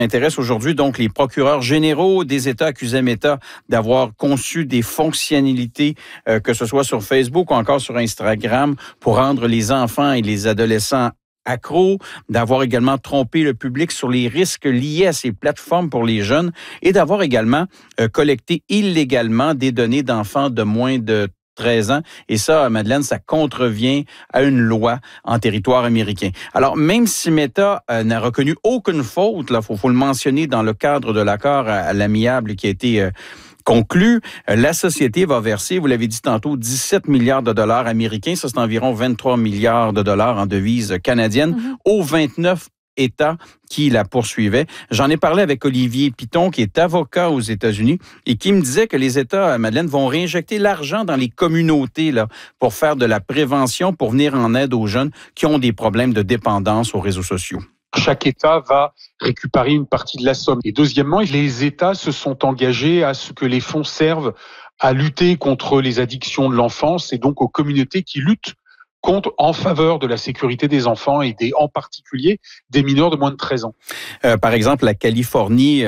Intéresse aujourd'hui donc les procureurs généraux des États accusaient Meta d'avoir conçu des fonctionnalités, que ce soit sur Facebook ou encore sur Instagram, pour rendre les enfants et les adolescents accros, d'avoir également trompé le public sur les risques liés à ces plateformes pour les jeunes et d'avoir également collecté illégalement des données d'enfants de moins de 13 ans. Et ça, Madeleine, ça contrevient à une loi en territoire américain. Alors, même si Meta n'a reconnu aucune faute, là, faut le mentionner dans le cadre de l'accord à l'amiable qui a été conclu, la société va verser, vous l'avez dit tantôt, 17 milliards de dollars américains. Ça, c'est environ 23 milliards de dollars en devises canadiennes aux 29 États qui la poursuivaient. J'en ai parlé avec Olivier Piton, qui est avocat aux États-Unis et qui me disait que les États, Madeleine, vont réinjecter l'argent dans les communautés là, pour faire de la prévention, pour venir en aide aux jeunes qui ont des problèmes de dépendance aux réseaux sociaux. Chaque État va récupérer une partie de la somme. Et deuxièmement, les États se sont engagés à ce que les fonds servent à lutter contre les addictions de l'enfance et donc aux communautés qui luttent en faveur de la sécurité des enfants et en particulier des mineurs de moins de 13 ans. Par exemple, la Californie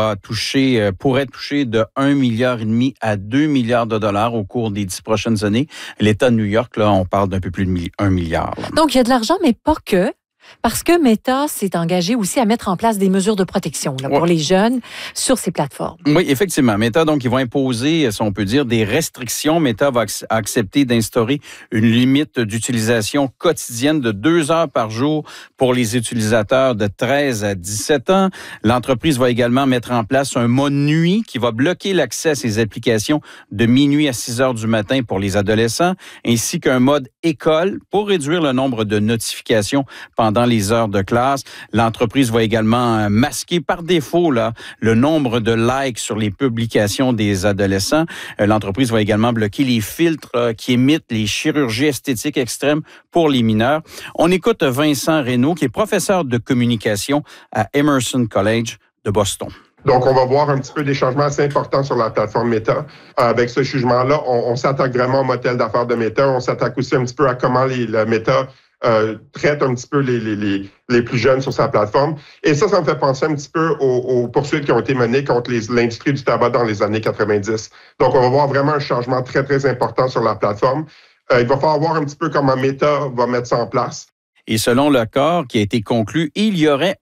pourrait toucher de 1,5 milliard à 2 milliards de dollars au cours des 10 prochaines années. L'État de New York, là, on parle d'un peu plus de 1 milliard. Là. Donc, il y a de l'argent, mais pas que. Parce que Meta s'est engagé aussi à mettre en place des mesures de protection là, pour les jeunes sur ces plateformes. Oui, effectivement. Meta, donc, ils vont imposer, si on peut dire, des restrictions. Meta va accepter d'instaurer une limite d'utilisation quotidienne de 2 heures par jour pour les utilisateurs de 13 à 17 ans. L'entreprise va également mettre en place un mode nuit qui va bloquer l'accès à ces applications de minuit à 6 heures du matin pour les adolescents, ainsi qu'un mode école pour réduire le nombre de notifications pendant les heures de classe. L'entreprise va également masquer par défaut là, le nombre de likes sur les publications des adolescents. L'entreprise va également bloquer les filtres qui émitent les chirurgies esthétiques extrêmes pour les mineurs. On écoute Vincent Reynaud, qui est professeur de communication à Emerson College de Boston. Donc, on va voir un petit peu des changements assez importants sur la plateforme Meta. Avec ce jugement-là, on s'attaque vraiment au modèle d'affaires de Meta. On s'attaque aussi un petit peu à comment la Meta traite un petit peu les plus jeunes sur sa plateforme. Et ça me fait penser un petit peu aux poursuites qui ont été menées contre l'industrie du tabac dans les années 90. Donc, on va voir vraiment un changement très, très important sur la plateforme. Il va falloir voir un petit peu comment Meta va mettre ça en place. Et selon l'accord qui a été conclu, il y aurait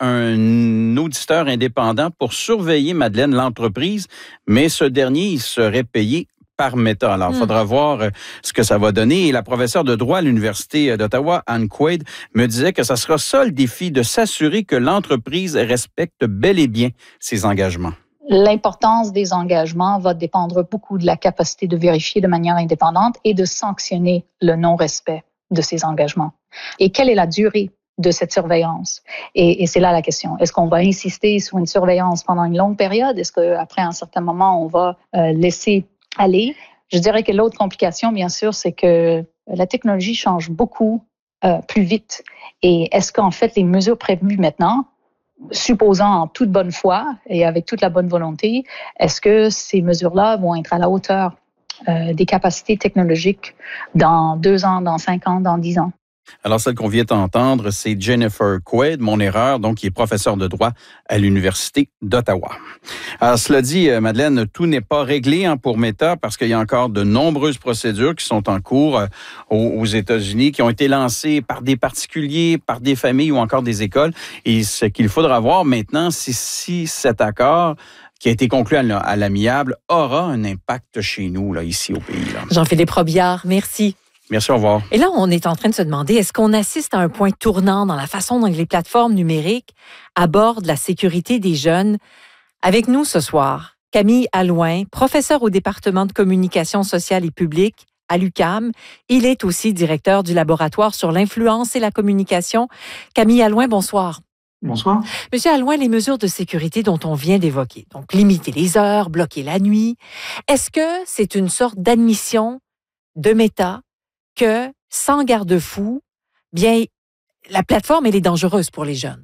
un auditeur indépendant pour surveiller, Madeleine, l'entreprise, mais ce dernier, il serait payé par Meta. Alors, il faudra voir ce que ça va donner. Et la professeure de droit à l'Université d'Ottawa, Anne Quaid, me disait que ça sera ça le défi de s'assurer que l'entreprise respecte bel et bien ses engagements. L'importance des engagements va dépendre beaucoup de la capacité de vérifier de manière indépendante et de sanctionner le non-respect de ces engagements. Et quelle est la durée de cette surveillance? Et c'est là la question. Est-ce qu'on va insister sur une surveillance pendant une longue période? Est-ce qu'après un certain moment, on va laisser aller? Je dirais que l'autre complication, bien sûr, c'est que la technologie change beaucoup plus vite. Et est-ce qu'en fait, les mesures prévues maintenant, supposant en toute bonne foi et avec toute la bonne volonté, est-ce que ces mesures-là vont être à la hauteur des capacités technologiques dans 2 ans, dans 5 ans, dans 10 ans? Alors, celle qu'on vient d'entendre, c'est Jennifer Quaid, mon erreur, donc qui est professeure de droit à l'Université d'Ottawa. Alors, cela dit, Madeleine, tout n'est pas réglé pour Meta parce qu'il y a encore de nombreuses procédures qui sont en cours aux États-Unis, qui ont été lancées par des particuliers, par des familles ou encore des écoles. Et ce qu'il faudra voir maintenant, c'est si cet accord qui a été conclu à l'amiable aura un impact chez nous, là, ici au pays. Là. Jean-Philippe Robillard, merci. Merci, au revoir. Et là, on est en train de se demander, est-ce qu'on assiste à un point tournant dans la façon dont les plateformes numériques abordent la sécurité des jeunes? Avec nous ce soir, Camille Allouin, professeur au département de communication sociale et publique à l'UQAM. Il est aussi directeur du laboratoire sur l'influence et la communication. Camille Allouin, bonsoir. Bonsoir. Monsieur Allouin, les mesures de sécurité dont on vient d'évoquer, donc limiter les heures, bloquer la nuit, est-ce que c'est une sorte d'admission de Meta que, sans garde-fou, bien, la plateforme, elle est dangereuse pour les jeunes?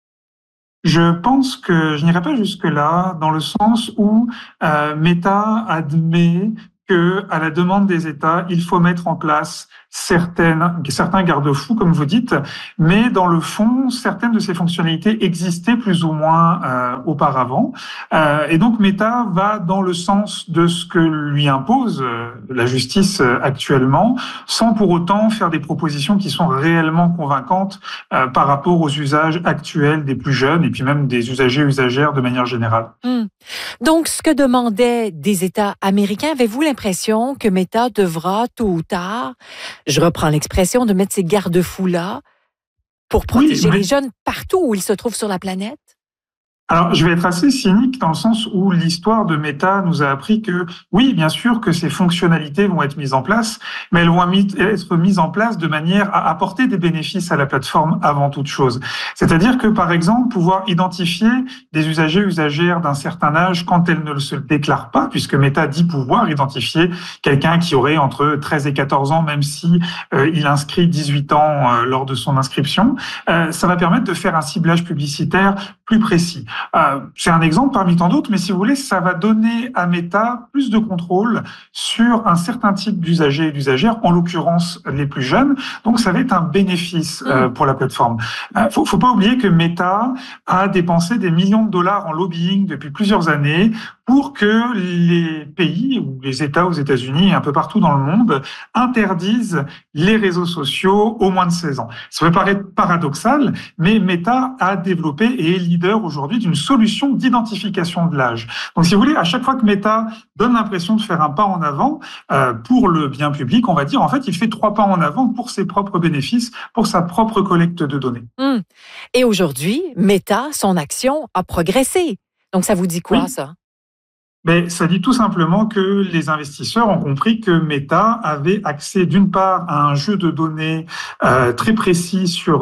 Je pense que je n'irai pas jusque-là, dans le sens où Meta admet que, à la demande des États, il faut mettre en place certains garde-fous, comme vous dites, mais dans le fond, certaines de ces fonctionnalités existaient plus ou moins auparavant. Et donc, Meta va dans le sens de ce que lui impose la justice actuellement, sans pour autant faire des propositions qui sont réellement convaincantes par rapport aux usages actuels des plus jeunes et puis même des usagers et usagères de manière générale. Donc, ce que demandaient des États américains, avez-vous l'impression que Meta devra, tôt ou tard, je reprends l'expression, de mettre ces garde-fous-là pour protéger les jeunes partout où ils se trouvent sur la planète? Alors, je vais être assez cynique dans le sens où l'histoire de Meta nous a appris que, oui, bien sûr que ces fonctionnalités vont être mises en place, mais elles vont être mises en place de manière à apporter des bénéfices à la plateforme avant toute chose. C'est-à-dire que, par exemple, pouvoir identifier des usagers, usagères d'un certain âge quand elles ne se déclarent pas, puisque Meta dit pouvoir identifier quelqu'un qui aurait entre 13 et 14 ans, même si il inscrit 18 ans lors de son inscription, ça va permettre de faire un ciblage publicitaire plus précis. C'est un exemple parmi tant d'autres, mais si vous voulez, ça va donner à Meta plus de contrôle sur un certain type d'usagers et d'usagères, en l'occurrence les plus jeunes. Donc, ça va être un bénéfice pour la plateforme. Faut pas oublier que Meta a dépensé des millions de dollars en lobbying depuis plusieurs années pour que les pays ou les États aux États-Unis et un peu partout dans le monde interdisent les réseaux sociaux aux moins de 16 ans. Ça peut paraître paradoxal, mais Meta a développé et est leader aujourd'hui d'une solution d'identification de l'âge. Donc, si vous voulez, à chaque fois que Meta donne l'impression de faire un pas en avant pour le bien public, on va dire, en fait, il fait 3 pas en avant pour ses propres bénéfices, pour sa propre collecte de données. Et aujourd'hui, Meta, son action a progressé. Donc, ça vous dit quoi, ça? Mais ça dit tout simplement que les investisseurs ont compris que Meta avait accès d'une part à un jeu de données très précis sur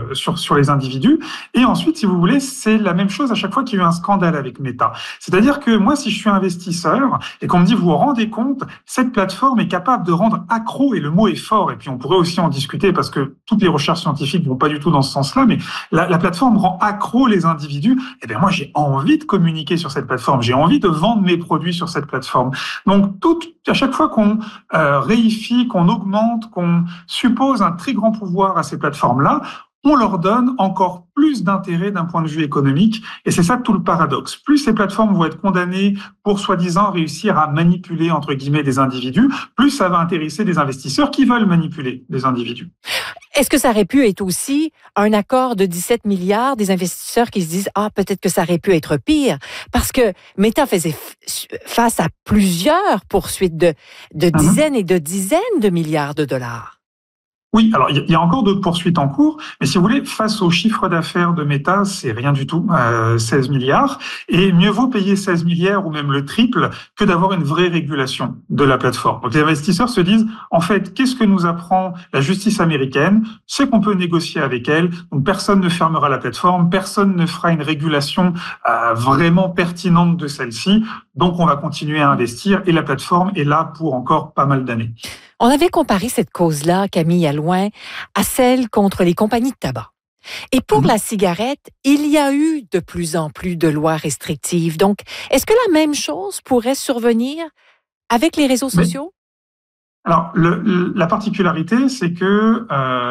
les individus, et ensuite, si vous voulez, c'est la même chose à chaque fois qu'il y a eu un scandale avec Meta. C'est-à-dire que moi, si je suis investisseur et qu'on me dit, vous vous rendez compte, cette plateforme est capable de rendre accro, et le mot est fort, et puis on pourrait aussi en discuter parce que toutes les recherches scientifiques vont pas du tout dans ce sens-là, mais la plateforme rend accro les individus. Eh bien, moi, j'ai envie de communiquer sur cette plateforme, j'ai envie de vendre mes produits sur cette plateforme. Donc, à chaque fois qu'on réifie, qu'on augmente, qu'on suppose un très grand pouvoir à ces plateformes-là, on leur donne encore plus d'intérêt d'un point de vue économique. Et c'est ça tout le paradoxe. Plus ces plateformes vont être condamnées pour soi-disant réussir à manipuler, entre guillemets, des individus, plus ça va intéresser des investisseurs qui veulent manipuler des individus. Est-ce que ça aurait pu être aussi un accord de 17 milliards des investisseurs qui se disent « Ah, peut-être que ça aurait pu être pire » parce que Meta faisait face à plusieurs poursuites de dizaines et de dizaines de milliards de dollars. Oui, alors il y a encore d'autres poursuites en cours, mais si vous voulez, face au chiffre d'affaires de Meta, c'est rien du tout, 16 milliards, et mieux vaut payer 16 milliards ou même le triple que d'avoir une vraie régulation de la plateforme. Donc les investisseurs se disent, en fait, qu'est-ce que nous apprend la justice américaine? C'est qu'on peut négocier avec elle, donc personne ne fermera la plateforme, personne ne fera une régulation vraiment pertinente de celle-ci, donc on va continuer à investir, et la plateforme est là pour encore pas mal d'années. On avait comparé cette cause-là, Camille Allouin, à celle contre les compagnies de tabac. Et pour la cigarette, il y a eu de plus en plus de lois restrictives. Donc, est-ce que la même chose pourrait survenir avec les réseaux sociaux? Alors, la particularité, c'est que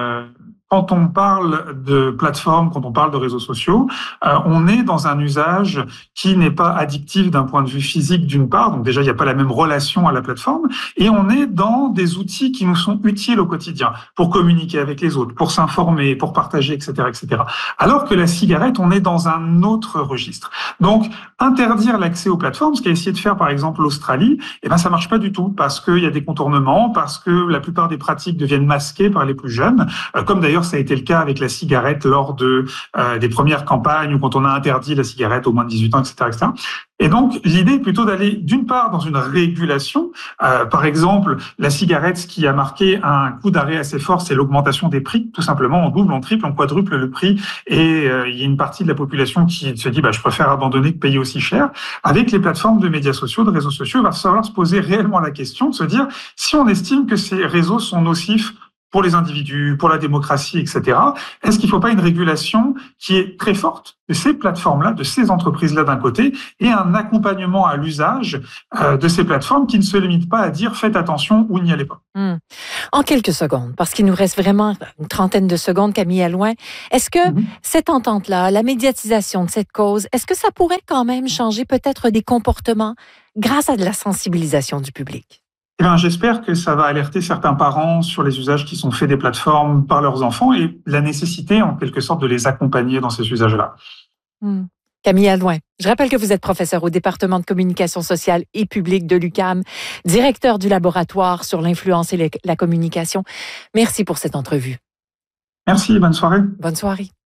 quand on parle de plateformes, quand on parle de réseaux sociaux, on est dans un usage qui n'est pas addictif d'un point de vue physique d'une part, donc déjà il n'y a pas la même relation à la plateforme, et on est dans des outils qui nous sont utiles au quotidien pour communiquer avec les autres, pour s'informer, pour partager, etc., etc. Alors que la cigarette, on est dans un autre registre. Donc interdire l'accès aux plateformes, ce qu'a essayé de faire par exemple l'Australie, eh ben ça marche pas du tout parce qu'il y a des contournements, parce que la plupart des pratiques deviennent masquées par les plus jeunes, comme d'ailleurs ça a été le cas avec la cigarette lors des premières campagnes ou quand on a interdit la cigarette aux moins de 18 ans, etc., etc. Et donc, l'idée est plutôt d'aller, d'une part, dans une régulation. Par exemple, la cigarette, ce qui a marqué un coup d'arrêt assez fort, c'est l'augmentation des prix. Tout simplement, on double, on triple, on quadruple le prix. Et il y a une partie de la population qui se dit, je préfère abandonner que payer aussi cher. Avec les plateformes de médias sociaux, de réseaux sociaux, il va falloir se poser réellement la question de se dire, si on estime que ces réseaux sont nocifs pour les individus, pour la démocratie, etc. Est-ce qu'il ne faut pas une régulation qui est très forte de ces plateformes-là, de ces entreprises-là d'un côté, et un accompagnement à l'usage de ces plateformes qui ne se limite pas à dire faites attention ou n'y allez pas. En quelques secondes, parce qu'il nous reste vraiment une trentaine de secondes, Camille Allouin, est-ce que cette entente-là, la médiatisation de cette cause, est-ce que ça pourrait quand même changer peut-être des comportements grâce à de la sensibilisation du public? Eh bien, j'espère que ça va alerter certains parents sur les usages qui sont faits des plateformes par leurs enfants et la nécessité, en quelque sorte, de les accompagner dans ces usages-là. Camille Allouin, je rappelle que vous êtes professeur au département de communication sociale et publique de l'UQAM, directeur du laboratoire sur l'influence et la communication. Merci pour cette entrevue. Merci, bonne soirée. Bonne soirée.